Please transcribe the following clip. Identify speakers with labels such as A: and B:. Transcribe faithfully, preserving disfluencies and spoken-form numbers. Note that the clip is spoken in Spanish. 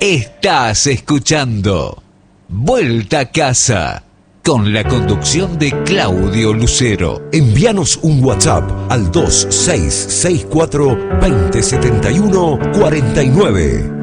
A: Estás escuchando Vuelta a Casa con la conducción de Claudio Lucero.
B: Envíanos un WhatsApp al dos seis seis cuatro, dos cero siete uno, cuatro nueve.